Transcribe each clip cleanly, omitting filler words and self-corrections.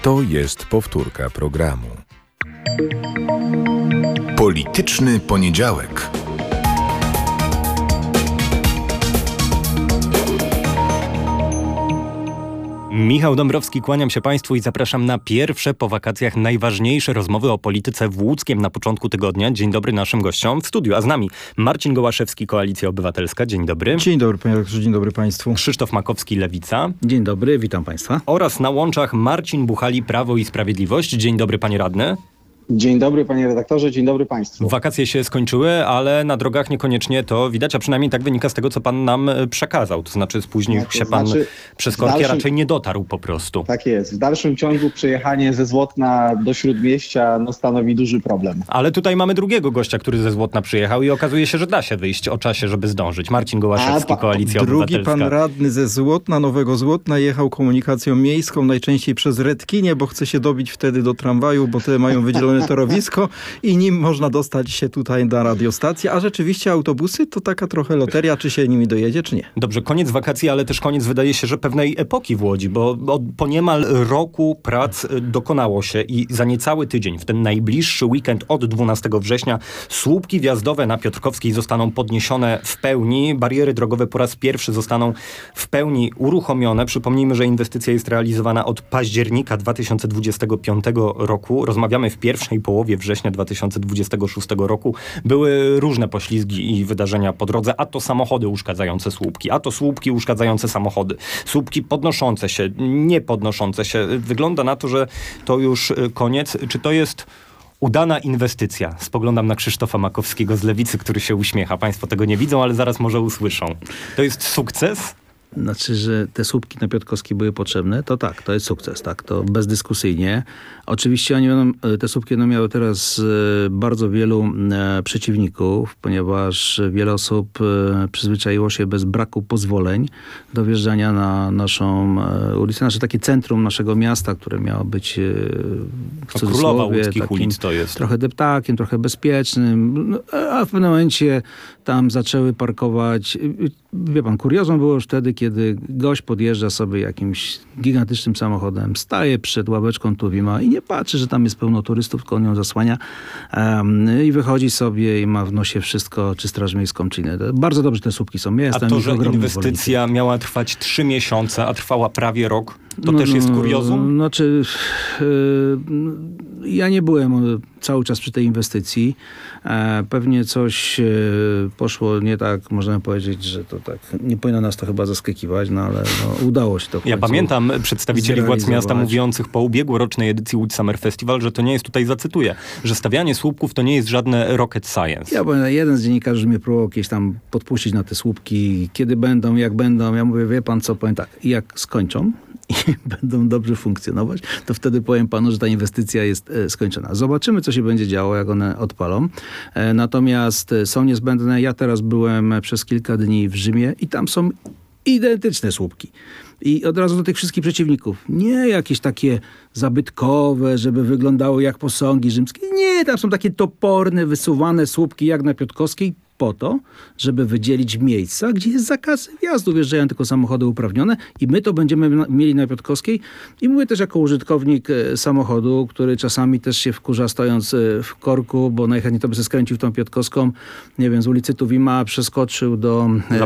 To jest powtórka programu. Polityczny poniedziałek. Michał Dąbrowski, kłaniam się Państwu i zapraszam na pierwsze po wakacjach najważniejsze rozmowy o polityce w Łódzkiem na początku tygodnia. Dzień dobry naszym gościom w studiu, a z nami Marcin Gołaszewski, Koalicja Obywatelska. Dzień dobry. Dzień dobry, panie redaktorze, dzień dobry Państwu. Krzysztof Makowski, Lewica. Dzień dobry, witam Państwa. Oraz na łączach Marcin Buchali, Prawo i Sprawiedliwość. Dzień dobry, panie radny. Dzień dobry, panie redaktorze, dzień dobry państwu. Wakacje się skończyły, ale na drogach niekoniecznie to widać, a przynajmniej tak wynika z tego, co pan nam przekazał. To znaczy spóźnił się pan przez korki, a raczej nie dotarł po prostu. Tak jest. W dalszym ciągu przejechanie ze Złotna do Śródmieścia stanowi duży problem. Ale tutaj mamy drugiego gościa, który ze Złotna przyjechał i okazuje się, że da się wyjść o czasie, żeby zdążyć. Marcin Gołaszewski, Koalicja Obywatelska. Drugi pan radny ze Złotna, Nowego Złotna, jechał komunikacją miejską, najczęściej przez Redkinie, bo chce się dobić wtedy do tramwaju, bo te mają wydzielone torowisko i nim można dostać się tutaj na radiostację, a rzeczywiście autobusy to taka trochę loteria, czy się nimi dojedzie, czy nie. Dobrze, koniec wakacji, ale też koniec wydaje się, że pewnej epoki w Łodzi, bo po niemal roku prac dokonało się i za niecały tydzień, w ten najbliższy weekend od 12 września, słupki wjazdowe na Piotrkowskiej zostaną podniesione w pełni, bariery drogowe po raz pierwszy zostaną w pełni uruchomione. Przypomnijmy, że inwestycja jest realizowana od października 2025 roku. Rozmawiamy w pierwszej połowie września 2026 roku. Były różne poślizgi i wydarzenia po drodze, a to samochody uszkadzające słupki, a to słupki uszkadzające samochody, słupki podnoszące się, nie podnoszące się. Wygląda na to, że to już koniec. Czy to jest udana inwestycja? Spoglądam na Krzysztofa Makowskiego z Lewicy, który się uśmiecha. Państwo tego nie widzą, ale zaraz może usłyszą. To jest sukces? Znaczy, że te słupki na Piotrkowskiej były potrzebne, to tak, to jest sukces, tak, to bezdyskusyjnie. Oczywiście te słupki będą miały teraz bardzo wielu przeciwników, ponieważ wiele osób przyzwyczaiło się bez braku pozwoleń do wjeżdżania na naszą ulicę, nasze takie centrum naszego miasta, które miało być w cudzysłowie, królowa łódzkich ulic to jest. Trochę deptakiem, trochę bezpiecznym, a w pewnym momencie tam zaczęły parkować. Wie pan, kuriozum było już wtedy, kiedy gość podjeżdża sobie jakimś gigantycznym samochodem, staje przed ławeczką Tuwima i nie patrzy, że tam jest pełno turystów, tylko on ją zasłania i wychodzi sobie i ma w nosie wszystko, czy Straż Miejską, czy nie. Bardzo dobrze te słupki są. A to, że inwestycja miała trwać 3 miesiące, a trwała prawie rok, to też jest kuriozum? Znaczy, ja nie byłem cały czas przy tej inwestycji. Pewnie coś poszło nie tak, możemy powiedzieć, że to tak, nie powinno nas to chyba zaskakiwać, no ale udało się to. Ja pamiętam przedstawicieli władz miasta mówiących po ubiegłorocznej edycji Łódź Summer Festival, że to nie jest, tutaj zacytuję, że stawianie słupków to nie jest żadne rocket science. Ja byłem, jeden z dziennikarzy mnie próbował kiedyś tam podpuścić na te słupki, kiedy będą, jak będą. Ja mówię, wie pan co, powiem tak, jak skończą i będą dobrze funkcjonować, to wtedy powiem panu, że ta inwestycja jest skończona. Zobaczymy, co się będzie działo, jak one odpalą. Natomiast są niezbędne. Ja teraz byłem przez kilka dni w Rzymie i tam są identyczne słupki. I od razu do tych wszystkich przeciwników. Nie jakieś takie zabytkowe, żeby wyglądało jak posągi rzymskie. Nie, tam są takie toporne, wysuwane słupki jak na Piotrkowskiej, po to, żeby wydzielić miejsca, gdzie jest zakaz wjazdu. Wjeżdżają tylko samochody uprawnione i my to będziemy mieli na Piotrkowskiej. I mówię też jako użytkownik samochodu, który czasami też się wkurza stojąc w korku, bo najchętniej to by się skręcił w tą Piotrkowską, nie wiem, z ulicy Tuwima przeskoczył do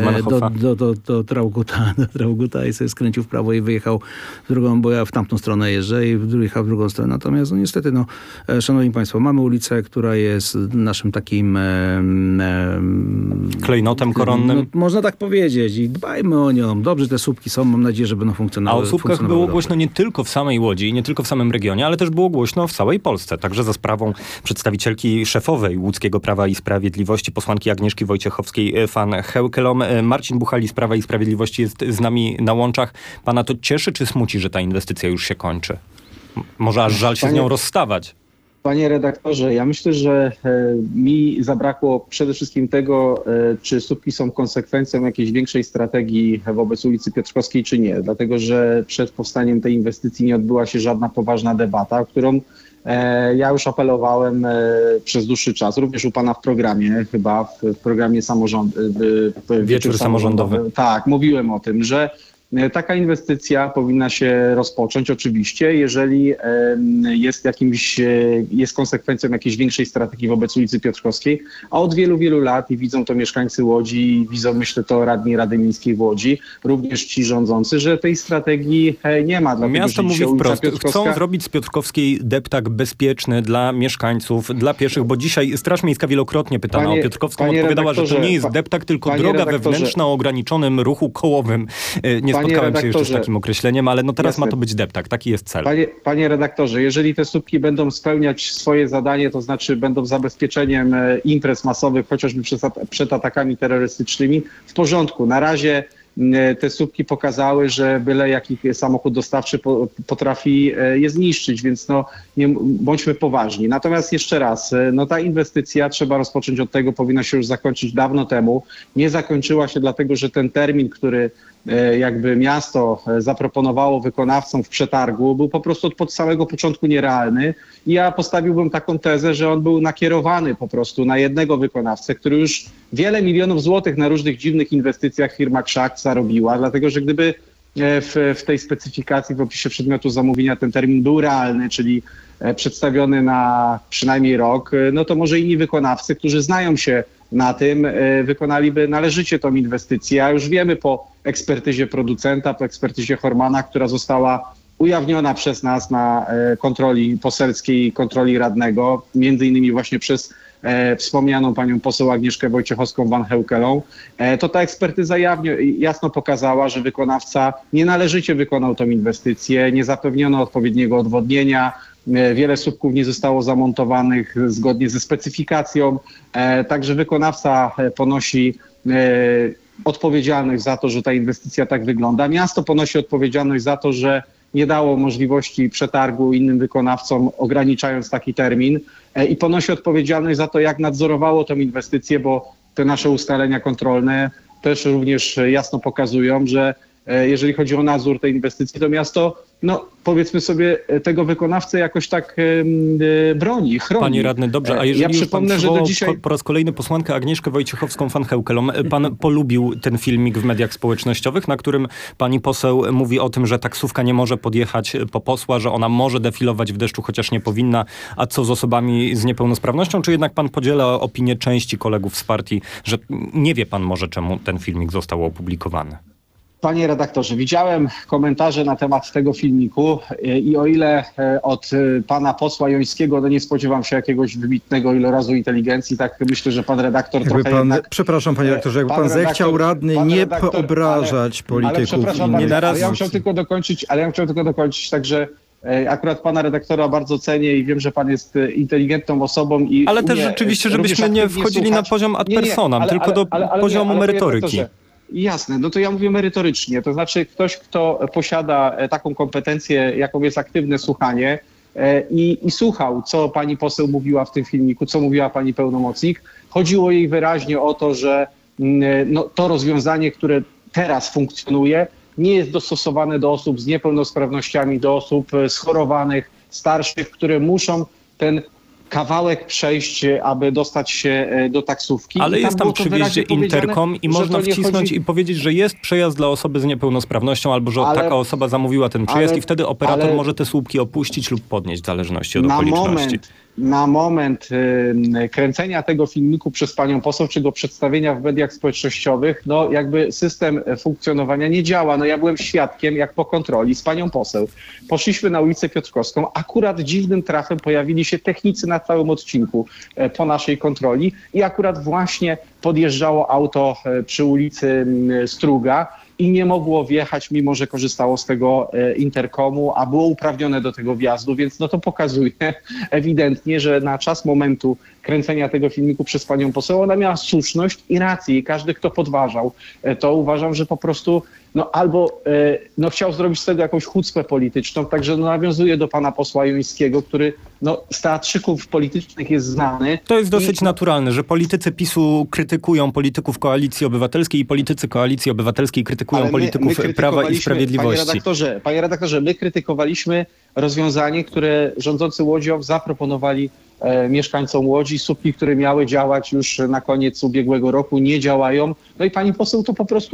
Trauguta i sobie skręcił w prawo i wyjechał w drugą, bo ja w tamtą stronę jeżdżę i wyjechał w drugą stronę. Natomiast niestety, szanowni państwo, mamy ulicę, która jest naszym takim klejnotem koronnym. Można tak powiedzieć i dbajmy o nią. Dobrze te słupki są, mam nadzieję, że będą funkcjonowały. A o słupkach było głośno nie tylko w samej Łodzi, nie tylko w samym regionie, ale też było głośno w całej Polsce. Także za sprawą przedstawicielki szefowej Łódzkiego Prawa i Sprawiedliwości, posłanki Agnieszki Wojciechowskiej-Van Hełkelom. Marcin Buchali z Prawa i Sprawiedliwości jest z nami na łączach. Pana to cieszy czy smuci, że ta inwestycja już się kończy? Może aż żal się z nią rozstawać? Panie redaktorze, ja myślę, że mi zabrakło przede wszystkim tego, czy słupki są konsekwencją jakiejś większej strategii wobec ulicy Piotrkowskiej, czy nie. Dlatego, że przed powstaniem tej inwestycji nie odbyła się żadna poważna debata, którą ja już apelowałem przez dłuższy czas, również u pana w programie, chyba w programie Wieczór samorządowy. Tak, mówiłem o tym, że Taka inwestycja powinna się rozpocząć oczywiście, jeżeli jest konsekwencją jakiejś większej strategii wobec ulicy Piotrkowskiej, a od wielu, wielu lat i widzą to mieszkańcy Łodzi, widzą, myślę, to radni Rady Miejskiej w Łodzi, również ci rządzący, że tej strategii nie ma. Dlatego, Miasto że mówi wprost, Piotrkowska... chcą zrobić z Piotrkowskiej deptak bezpieczny dla mieszkańców, dla pieszych, bo dzisiaj Straż Miejska wielokrotnie pytana o Piotrkowską odpowiadała, że to nie jest deptak, tylko droga wewnętrzna o ograniczonym ruchu kołowym. Nie spotkałem się jeszcze z takim określeniem, ale no teraz jasne. ma to być deptak, taki jest cel. Panie redaktorze, jeżeli te słupki będą spełniać swoje zadanie, to znaczy będą zabezpieczeniem imprez masowych, chociażby przed atakami terrorystycznymi, w porządku. Na razie te słupki pokazały, że byle jaki samochód dostawczy potrafi je zniszczyć, więc bądźmy poważni. Natomiast jeszcze raz, ta inwestycja trzeba rozpocząć od tego, powinna się już zakończyć dawno temu. Nie zakończyła się dlatego, że ten termin, który jakby miasto zaproponowało wykonawcom w przetargu, był po prostu od samego początku nierealny. I ja postawiłbym taką tezę, że on był nakierowany po prostu na jednego wykonawcę, który już wiele milionów złotych na różnych dziwnych inwestycjach firma Krzak zarobiła, dlatego że gdyby w tej specyfikacji, w opisie przedmiotu zamówienia ten termin był realny, czyli przedstawiony na przynajmniej rok, to może inni wykonawcy, którzy znają się na tym, wykonaliby należycie tą inwestycję. A już wiemy po ekspertyzie producenta, po ekspertyzie Hormana, która została ujawniona przez nas na kontroli poselskiej, kontroli radnego, między innymi właśnie przez wspomnianą panią poseł Agnieszkę Wojciechowską-Van Heukelą, to ta ekspertyza jasno pokazała, że wykonawca nienależycie wykonał tą inwestycję, nie zapewniono odpowiedniego odwodnienia, wiele słupków nie zostało zamontowanych zgodnie ze specyfikacją, także wykonawca ponosi odpowiedzialność za to, że ta inwestycja tak wygląda. Miasto ponosi odpowiedzialność za to, że nie dało możliwości przetargu innym wykonawcom, ograniczając taki termin, i ponosi odpowiedzialność za to, jak nadzorowało tę inwestycję, bo te nasze ustalenia kontrolne też również jasno pokazują, że jeżeli chodzi o nadzór tej inwestycji, to miasto, powiedzmy sobie, tego wykonawcę jakoś tak broni, chroni. Panie radny, dobrze, a jeżeli ja przypomnę, pan że do dzisiaj... po raz kolejny posłankę Agnieszkę Wojciechowską-Van Heukelą, pan polubił ten filmik w mediach społecznościowych, na którym pani poseł mówi o tym, że taksówka nie może podjechać po posła, że ona może defilować w deszczu, chociaż nie powinna, a co z osobami z niepełnosprawnością, czy jednak pan podziela opinię części kolegów z partii, że nie wie pan może, czemu ten filmik został opublikowany? Panie redaktorze, widziałem komentarze na temat tego filmiku i o ile od pana posła Jońskiego nie spodziewam się jakiegoś wybitnego ilorazu inteligencji, tak myślę, że pan redaktor Przepraszam, panie redaktorze, jakby pan zechciał radny nie obrażać polityków. Ale ja chciałem tylko dokończyć, także akurat pana redaktora bardzo cenię i wiem, że pan jest inteligentną osobą. Ale też rzeczywiście, żebyśmy nie wchodzili na poziom ad personam, tylko do poziomu merytoryki. Jasne, to ja mówię merytorycznie, to znaczy ktoś, kto posiada taką kompetencję, jaką jest aktywne słuchanie i słuchał, co pani poseł mówiła w tym filmiku, co mówiła pani pełnomocnik. Chodziło jej wyraźnie o to, że to rozwiązanie, które teraz funkcjonuje, nie jest dostosowane do osób z niepełnosprawnościami, do osób schorowanych, starszych, które muszą ten kawałek przejść, aby dostać się do taksówki. Ale jest tam przy wjeździe interkom i można wcisnąć i powiedzieć, że jest przejazd dla osoby z niepełnosprawnością albo że taka osoba zamówiła ten przejazd i wtedy operator może te słupki opuścić lub podnieść w zależności od okoliczności. Na moment kręcenia tego filmiku przez panią poseł, czy go przedstawienia w mediach społecznościowych, jakby system funkcjonowania nie działa. Ja byłem świadkiem, jak po kontroli z panią poseł poszliśmy na ulicę Piotrkowską. Akurat dziwnym trafem pojawili się technicy na całym odcinku po naszej kontroli i akurat właśnie podjeżdżało auto przy ulicy Struga i nie mogło wjechać, mimo że korzystało z tego interkomu, a było uprawnione do tego wjazdu, więc to pokazuje ewidentnie, że na czas momentu kręcenia tego filmiku przez panią poseł ona miała słuszność i rację. I każdy, kto podważał, to uważam, że po prostu albo chciał zrobić z tego jakąś chucpę polityczną, także nawiązuje do pana posła Jońskiego, który z teatrzyków politycznych jest znany. To jest dosyć naturalne, że politycy PiS-u krytykują polityków Koalicji Obywatelskiej i politycy Koalicji Obywatelskiej krytykują polityków Prawa i Sprawiedliwości. Panie redaktorze, my krytykowaliśmy rozwiązanie, które rządzący Łodzią zaproponowali mieszkańcom Łodzi. Słupki, które miały działać już na koniec ubiegłego roku, nie działają. I pani poseł to po prostu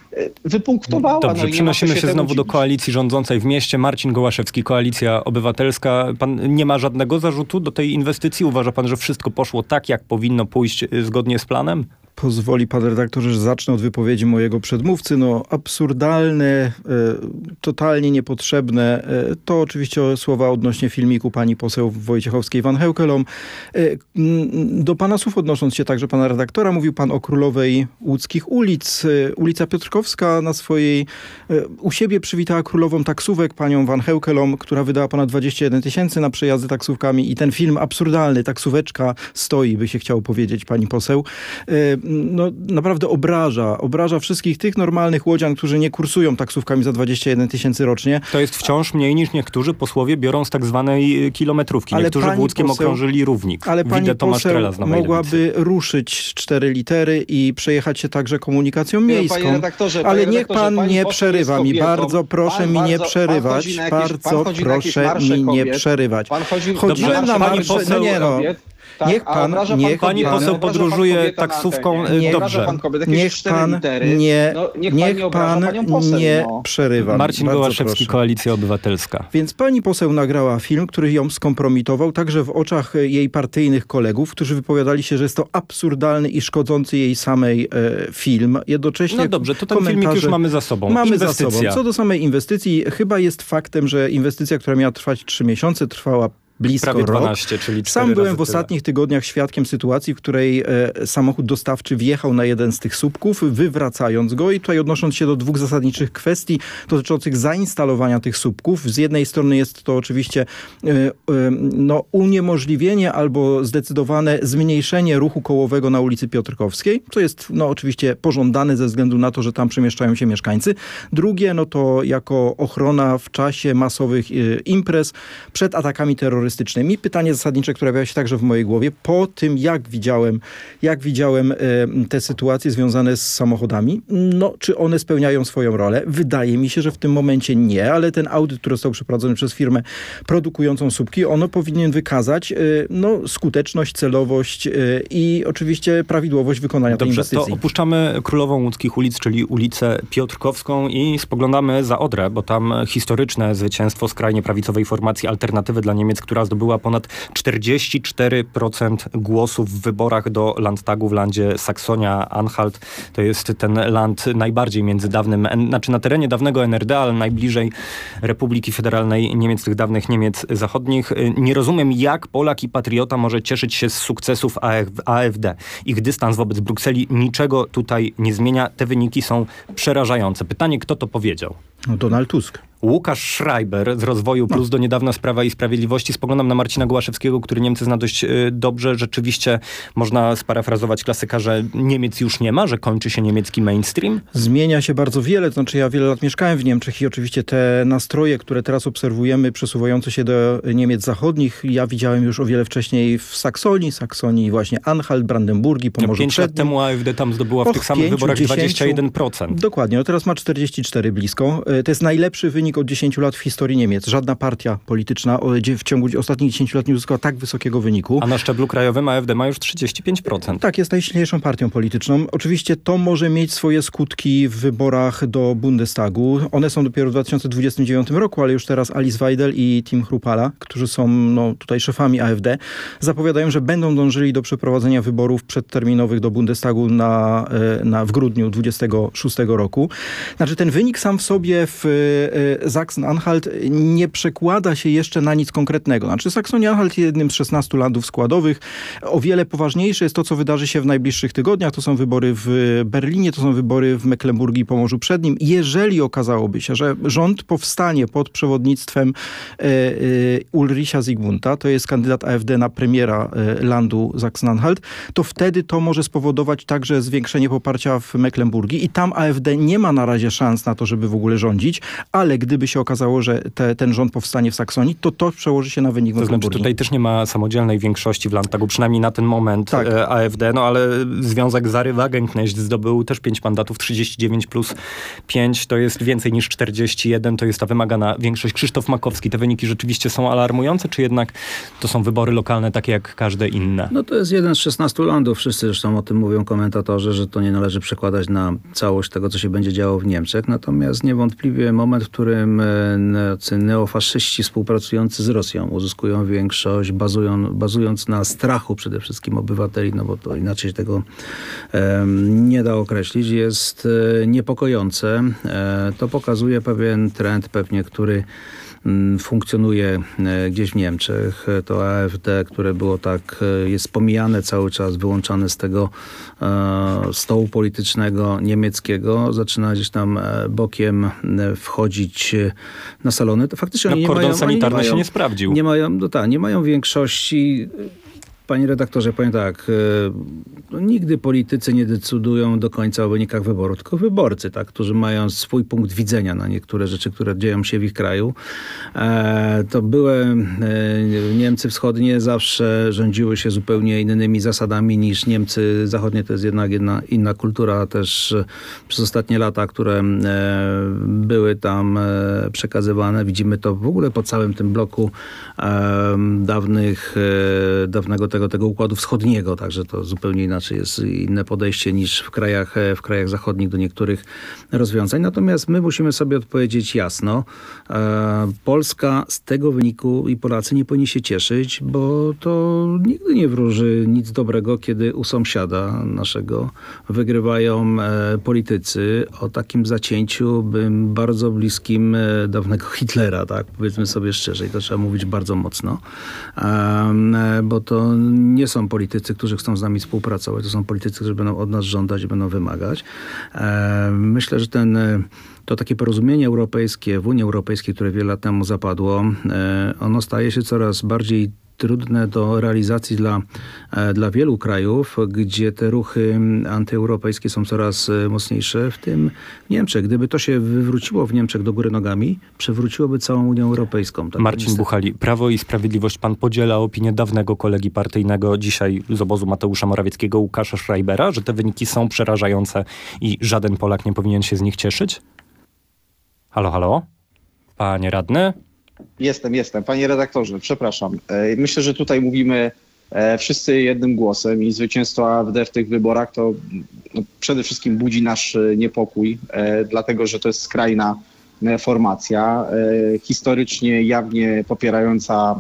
wypunktowała. Dobrze, i przenosimy nie ma co się znowu do dziwić. koalicji rządzącej w mieście. Marcin Gołaszewski, Koalicja Obywatelska. Pan nie ma żadnego zarzutu do tej inwestycji? Uważa pan, że wszystko poszło tak, jak powinno pójść zgodnie z planem? Pozwoli pan redaktorze, że zacznę od wypowiedzi mojego przedmówcy. Absurdalne, totalnie niepotrzebne. To oczywiście słowa odnośnie filmiku pani poseł Wojciechowskiej-Van Heukelom. Do pana słów odnosząc się także pana redaktora, mówił pan o królowej łódzkich ulic. Ulica Piotrkowska u siebie przywitała królową taksówek, panią Van Heukelom, która wydała ponad 21 000 na przejazdy taksówkami i ten film absurdalny, taksóweczka stoi, by się chciało powiedzieć, pani poseł. Naprawdę obraża wszystkich tych normalnych łodzian, którzy nie kursują taksówkami za 21 000 rocznie. To jest wciąż mniej niż niektórzy posłowie biorą z tak zwanej kilometrówki. Niektórzy w Łódzkiem okrążyli równik. Ale pani poseł mogłaby ruszyć 4 litery i przejechać się także komunikacją miejską. Ale niech pan nie przerywa mi. Bardzo proszę mi nie przerywać. Bardzo proszę mi nie przerywać. Chodziłem na marsze. Pani poseł podróżuje taksówką. Dobrze. Niech pan nie przerywa. Marcin Gołaszewski, Koalicja Obywatelska. Więc pani poseł nagrała film, który ją skompromitował, także w oczach jej partyjnych kolegów, którzy wypowiadali się, że jest to absurdalny i szkodzący jej samej film. Jednocześnie no dobrze, to ten filmik już mamy za sobą. Mamy za sobą. Co do samej inwestycji, chyba jest faktem, że inwestycja, która miała trwać 3 miesiące, trwała blisko prawie 12, czyli 4 Sam byłem w tyle. ostatnich tygodniach świadkiem sytuacji, w której samochód dostawczy wjechał na jeden z tych słupków, wywracając go i tutaj odnosząc się do 2 zasadniczych kwestii dotyczących zainstalowania tych słupków. Z jednej strony jest to oczywiście uniemożliwienie albo zdecydowane zmniejszenie ruchu kołowego na ulicy Piotrkowskiej, co jest oczywiście pożądane ze względu na to, że tam przemieszczają się mieszkańcy. Drugie, to jako ochrona w czasie masowych imprez przed atakami terrorystycznymi. Pytanie zasadnicze, które pojawia się także w mojej głowie, po tym jak widziałem te sytuacje związane z samochodami, czy one spełniają swoją rolę? Wydaje mi się, że w tym momencie nie, ale ten audyt, który został przeprowadzony przez firmę produkującą słupki, ono powinien wykazać skuteczność, celowość i oczywiście prawidłowość wykonania tej inwestycji. To opuszczamy Królową Łódzkich Ulic, czyli ulicę Piotrkowską i spoglądamy za Odrę, bo tam historyczne zwycięstwo skrajnie prawicowej formacji Alternatywy dla Niemiec, która zdobyła ponad 44% głosów w wyborach do Landtagu w landzie Saksonia-Anhalt. To jest ten land najbardziej na terenie dawnego NRD, ale najbliżej Republiki Federalnej Niemiec, tych dawnych Niemiec Zachodnich. Nie rozumiem, jak Polak i patriota może cieszyć się z sukcesów AfD. Ich dystans wobec Brukseli niczego tutaj nie zmienia. Te wyniki są przerażające. Pytanie, kto to powiedział? Donald Tusk. Łukasz Schreiber z Rozwoju Plus do niedawna z Prawa i Sprawiedliwości. Spoglądam na Marcina Gołaszewskiego, który Niemcy zna dość dobrze. Rzeczywiście można sparafrazować klasyka, że Niemiec już nie ma, że kończy się niemiecki mainstream. Zmienia się bardzo wiele. To znaczy ja wiele lat mieszkałem w Niemczech i oczywiście te nastroje, które teraz obserwujemy, przesuwające się do Niemiec zachodnich, ja widziałem już o wiele wcześniej w Saksonii właśnie Anhalt, Brandenburgii, Pomorzu 5 lat temu AfD tam zdobyła w tych samych wyborach 21%. Dokładnie. Teraz ma 44 blisko. To jest najlepszy wynik od 10 lat w historii Niemiec. Żadna partia polityczna w ciągu ostatnich 10 lat nie uzyskała tak wysokiego wyniku. A na szczeblu krajowym AfD ma już 35%. Tak, jest najsilniejszą partią polityczną. Oczywiście to może mieć swoje skutki w wyborach do Bundestagu. One są dopiero w 2029 roku, ale już teraz Alice Weidel i Tim Chrupalla, którzy są tutaj szefami AfD, zapowiadają, że będą dążyli do przeprowadzenia wyborów przedterminowych do Bundestagu w grudniu 2026 roku. Znaczy ten wynik sam w sobie w Sachsen-Anhalt nie przekłada się jeszcze na nic konkretnego. Znaczy Saksonia-Anhalt jest jednym z 16 landów składowych. O wiele poważniejsze jest to, co wydarzy się w najbliższych tygodniach. To są wybory w Berlinie, to są wybory w Mecklenburgii i Pomorzu Przednim. Jeżeli okazałoby się, że rząd powstanie pod przewodnictwem Ulricha Zygmunta, to jest kandydat AfD na premiera landu Sachsen-Anhalt, to wtedy to może spowodować także zwiększenie poparcia w Mecklenburgii i tam AfD nie ma na razie szans na to, żeby w ogóle rządzić. rządzić, ale gdyby się okazało, że ten rząd powstanie w Saksonii, to przełoży się na wynik To znaczy Mecklenburgii. tutaj też nie ma samodzielnej większości w Landtagu, przynajmniej na ten moment Tak. AfD, no ale związek Zary Wagenknecht zdobył też 5 mandatów, 39 plus 5 to jest więcej niż 41, to jest ta wymagana większość. Krzysztof Makowski, te wyniki rzeczywiście są alarmujące, czy jednak to są wybory lokalne takie jak każde inne? No to jest jeden z 16 lądów. Wszyscy zresztą o tym mówią komentatorzy, że to nie należy przekładać na całość tego, co się będzie działo w Niemczech. Natomiast niewątpliwie moment, w którym neofaszyści współpracujący z Rosją uzyskują większość, bazując na strachu przede wszystkim obywateli, no bo to inaczej tego nie da określić, jest niepokojące. To pokazuje pewien trend pewnie, który funkcjonuje gdzieś w Niemczech. To AfD, które było tak, jest pomijane cały czas, wyłączane z tego stołu politycznego niemieckiego, zaczyna gdzieś tam bokiem wchodzić na salony. To faktycznie oni nie kordon mają... sanitarny się nie sprawdził. Nie mają większości. Panie redaktorze, powiem tak, nigdy politycy nie decydują do końca o wynikach wyboru, tylko wyborcy, tak, którzy mają swój punkt widzenia na niektóre rzeczy, które dzieją się w ich kraju. To były Niemcy wschodnie zawsze rządziły się zupełnie innymi zasadami niż Niemcy zachodnie. To jest jednak inna kultura też przez ostatnie lata, które były tam przekazywane. Widzimy to w ogóle po całym tym bloku dawnego tego układu wschodniego, także to zupełnie inaczej jest inne podejście niż w krajach zachodnich do niektórych rozwiązań. Natomiast my musimy sobie odpowiedzieć jasno. Polska z tego wyniku i Polacy nie powinni się cieszyć, bo to nigdy nie wróży nic dobrego, kiedy u sąsiada naszego wygrywają politycy o takim zacięciu bardzo bliskim dawnego Hitlera, tak? Powiedzmy sobie szczerze i to trzeba mówić bardzo mocno, bo to nie są politycy, którzy chcą z nami współpracować. To są politycy, którzy będą od nas żądać i będą wymagać. Myślę, że to takie porozumienie europejskie w Unii Europejskiej, które wiele lat temu zapadło, ono staje się coraz bardziej trudne do realizacji dla wielu krajów, gdzie te ruchy antyeuropejskie są coraz mocniejsze, w tym Niemczech. Gdyby to się wywróciło w Niemczech do góry nogami, przewróciłoby całą Unię Europejską. Tak, Marcin Buchali, Prawo i Sprawiedliwość. Pan podziela opinię dawnego kolegi partyjnego, dzisiaj z obozu Mateusza Morawieckiego, Łukasza Schreibera, że te wyniki są przerażające i żaden Polak nie powinien się z nich cieszyć? Halo, halo? Panie radny? Jestem. Panie redaktorze, przepraszam. Myślę, że tutaj mówimy wszyscy jednym głosem i zwycięstwo AfD w tych wyborach to przede wszystkim budzi nasz niepokój, dlatego że to jest skrajna formacja, historycznie jawnie popierająca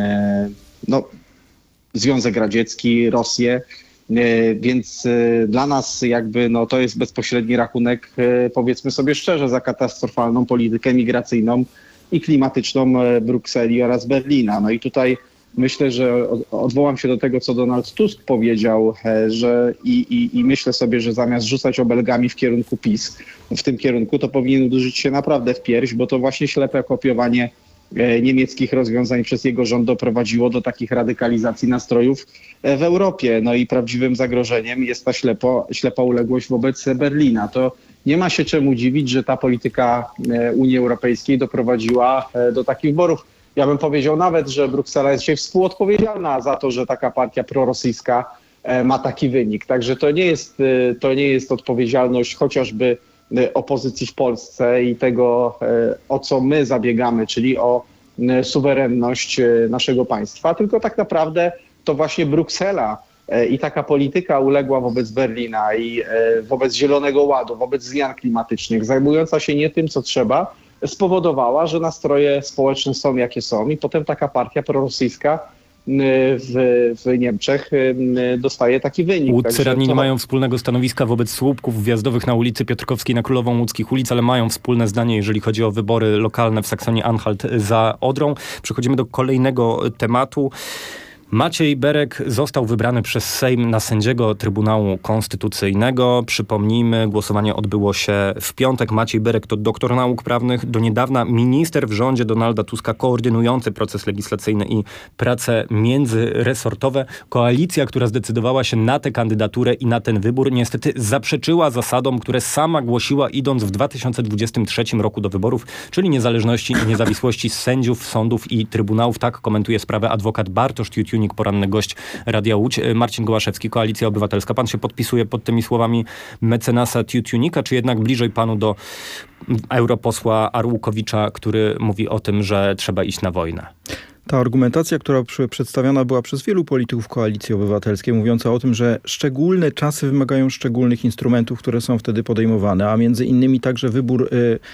Związek Radziecki, Rosję, więc dla nas jakby to jest bezpośredni rachunek, powiedzmy sobie szczerze, za katastrofalną politykę migracyjną i klimatyczną Brukseli oraz Berlina. No i tutaj myślę, że odwołam się do tego, co Donald Tusk powiedział, że i myślę sobie, że zamiast rzucać obelgami w kierunku PiS, w tym kierunku, to powinien uderzyć się naprawdę w pierś, bo to właśnie ślepe kopiowanie niemieckich rozwiązań przez jego rząd doprowadziło do takich radykalizacji nastrojów w Europie. No i prawdziwym zagrożeniem jest ta ślepa uległość wobec Berlina. To nie ma się czemu dziwić, że ta polityka Unii Europejskiej doprowadziła do takich wyborów. Ja bym powiedział nawet, że Bruksela jest dzisiaj współodpowiedzialna za to, że taka partia prorosyjska ma taki wynik. Także to nie jest odpowiedzialność chociażby opozycji w Polsce i tego, o co my zabiegamy, czyli o suwerenność naszego państwa, tylko tak naprawdę to właśnie Bruksela i taka polityka uległa wobec Berlina i wobec Zielonego Ładu, wobec zmian klimatycznych, zajmująca się nie tym, co trzeba, spowodowała, że nastroje społeczne są, jakie są i potem taka partia prorosyjska w Niemczech dostaje taki wynik. Łódzcy radni nie mają wspólnego stanowiska wobec słupków wjazdowych na ulicy Piotrkowskiej na Królową Łódzkich Ulic, ale mają wspólne zdanie, jeżeli chodzi o wybory lokalne w Saksonii-Anhalt za Odrą. Przechodzimy do kolejnego tematu. Maciej Berek został wybrany przez Sejm na sędziego Trybunału Konstytucyjnego. Przypomnijmy, głosowanie odbyło się w piątek. Maciej Berek to doktor nauk prawnych, do niedawna minister w rządzie Donalda Tuska, koordynujący proces legislacyjny i prace międzyresortowe. Koalicja, która zdecydowała się na tę kandydaturę i na ten wybór, niestety zaprzeczyła zasadom, które sama głosiła, idąc w 2023 roku do wyborów, czyli niezależności i niezawisłości sędziów, sądów i trybunałów. Tak komentuje sprawę adwokat Bartosz Tiutiunik, poranny gość Radia Łódź. Marcin Gołaszewski, Koalicja Obywatelska. Pan się podpisuje pod tymi słowami mecenasa Tiutiunika, czy jednak bliżej panu do europosła Arłukowicza, który mówi o tym, że trzeba iść na wojnę? Ta argumentacja, która przedstawiana była przez wielu polityków Koalicji Obywatelskiej, mówiąca o tym, że szczególne czasy wymagają szczególnych instrumentów, które są wtedy podejmowane, a między innymi także wybór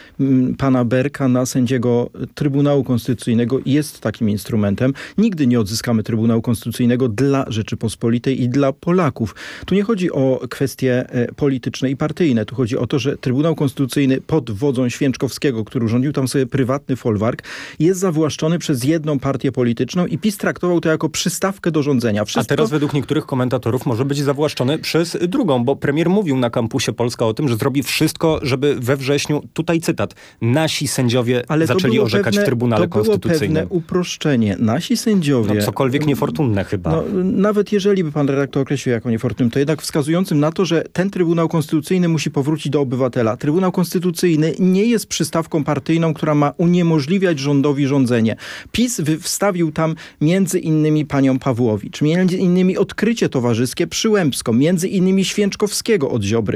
pana Berka na sędziego Trybunału Konstytucyjnego jest takim instrumentem. Nigdy nie odzyskamy Trybunału Konstytucyjnego dla Rzeczypospolitej i dla Polaków. Tu nie chodzi o kwestie polityczne i partyjne. Tu chodzi o to, że Trybunał Konstytucyjny pod wodzą Święczkowskiego, który urządził tam sobie prywatny folwark, jest zawłaszczony przez jedną partię polityczną i PiS traktował to jako przystawkę do rządzenia. A teraz według niektórych komentatorów może być zawłaszczony przez drugą, bo premier mówił na kampusie Polska o tym, że zrobi wszystko, żeby we wrześniu, tutaj cytat, nasi sędziowie zaczęli orzekać w Trybunale Konstytucyjnym. To było pewne uproszczenie. Nasi sędziowie... No cokolwiek niefortunne chyba. No, nawet jeżeli by pan redaktor określił jako niefortunne, to jednak wskazującym na to, że ten Trybunał Konstytucyjny musi powrócić do obywatela. Trybunał Konstytucyjny nie jest przystawką partyjną, która ma uniemożliwiać rządowi rządzenie. PiS wstawił tam między innymi panią Pawłowicz, między innymi Odkrycie Towarzyskie Przyłębską, między innymi Święczkowskiego od Ziobry.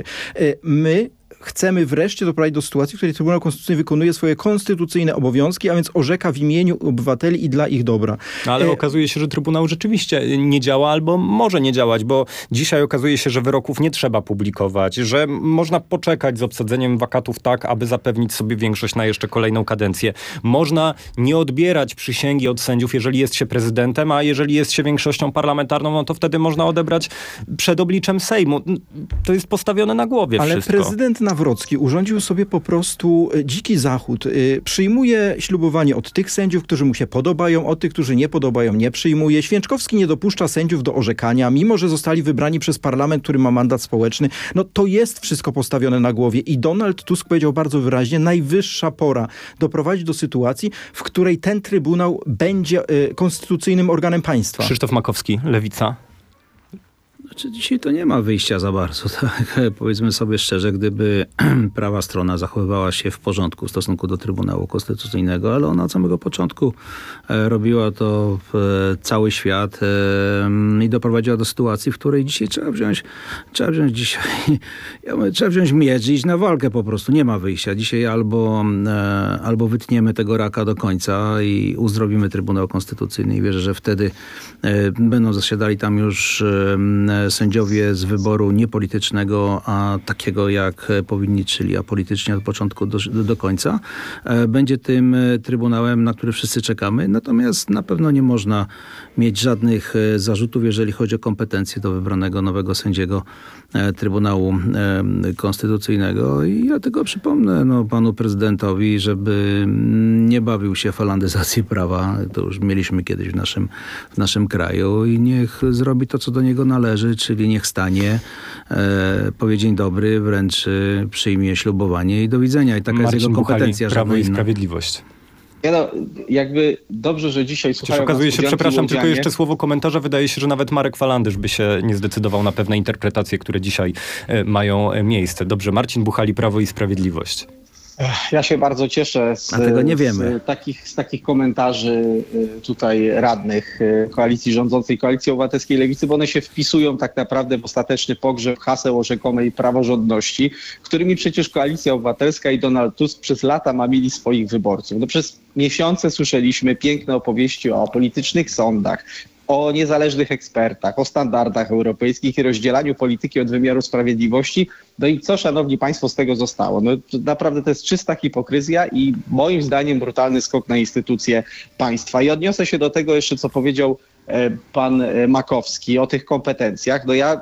My chcemy wreszcie doprowadzić do sytuacji, w której Trybunał Konstytucyjny wykonuje swoje konstytucyjne obowiązki, a więc orzeka w imieniu obywateli i dla ich dobra. Ale okazuje się, że Trybunał rzeczywiście nie działa albo może nie działać, bo dzisiaj okazuje się, że wyroków nie trzeba publikować, że można poczekać z obsadzeniem wakatów tak, aby zapewnić sobie większość na jeszcze kolejną kadencję. Można nie odbierać przysięgi od sędziów, jeżeli jest się prezydentem, a jeżeli jest się większością parlamentarną, no to wtedy można odebrać przed obliczem Sejmu. To jest postawione na głowie wszystko. Ale prezydent Nawrocki urządził sobie po prostu dziki zachód. Przyjmuje ślubowanie od tych sędziów, którzy mu się podobają, od tych, którzy nie podobają, nie przyjmuje. Święczkowski nie dopuszcza sędziów do orzekania, mimo że zostali wybrani przez parlament, który ma mandat społeczny. No to jest wszystko postawione na głowie i Donald Tusk powiedział bardzo wyraźnie, najwyższa pora doprowadzić do sytuacji, w której ten Trybunał będzie konstytucyjnym organem państwa. Krzysztof Makowski, Lewica. Znaczy, dzisiaj to nie ma wyjścia za bardzo. Tak? Powiedzmy sobie szczerze, gdyby prawa strona zachowywała się w porządku w stosunku do Trybunału Konstytucyjnego, ale ona od samego początku robiła to cały świat i doprowadziła do sytuacji, w której dzisiaj trzeba wziąć miecz i iść na walkę po prostu. Nie ma wyjścia. Dzisiaj albo wytniemy tego raka do końca i uzdrowimy Trybunał Konstytucyjny i wierzę, że wtedy będą zasiadali tam już sędziowie z wyboru niepolitycznego, a takiego jak powinni, czyli apolitycznie od początku do końca. Będzie tym trybunałem, na który wszyscy czekamy. Natomiast na pewno nie można mieć żadnych zarzutów, jeżeli chodzi o kompetencje do wybranego nowego sędziego Trybunału Konstytucyjnego. I ja tylko przypomnę panu prezydentowi, żeby nie bawił się falandyzację prawa. To już mieliśmy kiedyś w naszym kraju i niech zrobi to, co do niego należy, czyli niech stanie, powie dzień dobry, wręcz przyjmie ślubowanie i do widzenia. I taka Marcin jest jego kompetencja. Buchali, Prawo i Sprawiedliwość. Jakby dobrze, że dzisiaj słuchają... Okazuje się, przepraszam, tylko jeszcze słowo komentarza. Wydaje się, że nawet Marek Falandysz by się nie zdecydował na pewne interpretacje, które dzisiaj mają miejsce. Dobrze, Marcin Buchali, Prawo i Sprawiedliwość. Ja się bardzo cieszę z takich komentarzy tutaj radnych koalicji rządzącej, Koalicji Obywatelskiej, Lewicy, bo one się wpisują tak naprawdę w ostateczny pogrzeb haseł o rzekomej praworządności, którymi przecież Koalicja Obywatelska i Donald Tusk przez lata mamili swoich wyborców. No przez miesiące słyszeliśmy piękne opowieści o politycznych sądach, o niezależnych ekspertach, o standardach europejskich i rozdzielaniu polityki od wymiaru sprawiedliwości. No i co, szanowni państwo, z tego zostało? No to naprawdę to jest czysta hipokryzja i moim zdaniem brutalny skok na instytucje państwa. I odniosę się do tego jeszcze, co powiedział pan Makowski o tych kompetencjach. No ja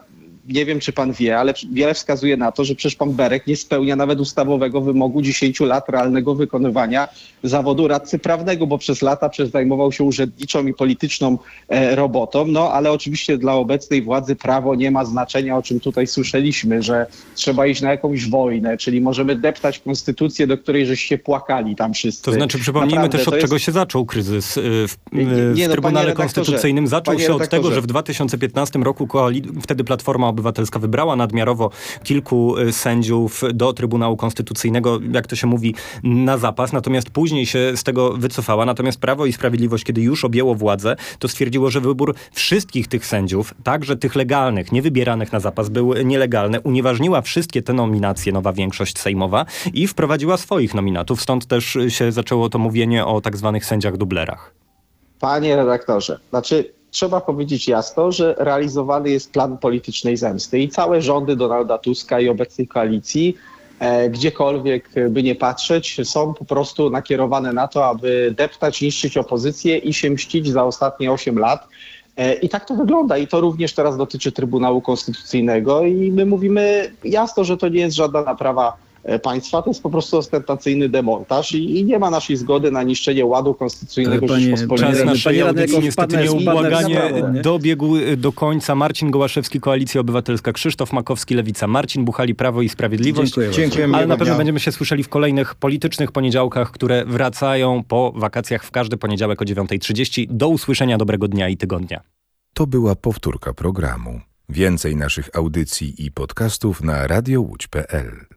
nie wiem, czy pan wie, ale wiele wskazuje na to, że przecież pan Berek nie spełnia nawet ustawowego wymogu 10 lat realnego wykonywania zawodu radcy prawnego, bo przez lata zajmował się urzędniczą i polityczną robotą, no ale oczywiście dla obecnej władzy prawo nie ma znaczenia, o czym tutaj słyszeliśmy, że trzeba iść na jakąś wojnę, czyli możemy deptać konstytucję, do której żeście płakali tam wszyscy. To znaczy przypomnijmy też, od czego się zaczął kryzys w Trybunale Konstytucyjnym. Zaczął się od tego, że w 2015 roku wtedy Platforma Obywatelska wybrała nadmiarowo kilku sędziów do Trybunału Konstytucyjnego, jak to się mówi, na zapas, natomiast później się z tego wycofała. Natomiast Prawo i Sprawiedliwość, kiedy już objęło władzę, to stwierdziło, że wybór wszystkich tych sędziów, także tych legalnych, nie wybieranych na zapas, był nielegalny. Unieważniła wszystkie te nominacje, nowa większość sejmowa i wprowadziła swoich nominatów. Stąd też się zaczęło to mówienie o tak zwanych sędziach dublerach. Panie redaktorze, trzeba powiedzieć jasno, że realizowany jest plan politycznej zemsty i całe rządy Donalda Tuska i obecnej koalicji, gdziekolwiek by nie patrzeć, są po prostu nakierowane na to, aby deptać, niszczyć opozycję i się mścić za ostatnie 8 lat. I tak to wygląda i to również teraz dotyczy Trybunału Konstytucyjnego i my mówimy jasno, że to nie jest żadna naprawa państwa, to jest po prostu ostentacyjny demontaż i nie ma naszej zgody na niszczenie ładu konstytucyjnego Rzeczypospolitej. Czas naszej audycji niestety nieubłaganie nie? dobiegł do końca. Marcin Gołaszewski, Koalicja Obywatelska, Krzysztof Makowski, Lewica, Marcin Buchali, Prawo i Sprawiedliwość. Dziękujemy. Ale na pewno będziemy się słyszeli w kolejnych politycznych poniedziałkach, które wracają po wakacjach w każdy poniedziałek o 9:30. Do usłyszenia, dobrego dnia i tygodnia. To była powtórka programu. Więcej naszych audycji i podcastów na radiołódź.pl.